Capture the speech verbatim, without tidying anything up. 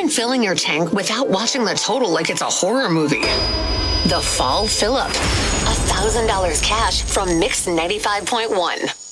filling your tank without watching the total like it's a horror movie. The Fall Fill Up. one thousand dollars cash from Mix ninety-five point one.